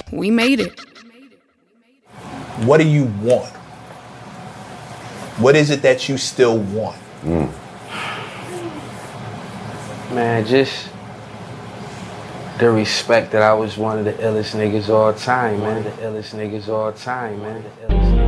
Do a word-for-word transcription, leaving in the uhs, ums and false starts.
we made it. What do you want? What is it that you still want? Mm. Man, just the respect that I was one of the illest niggas all time, man. The illest niggas all time, man. The illest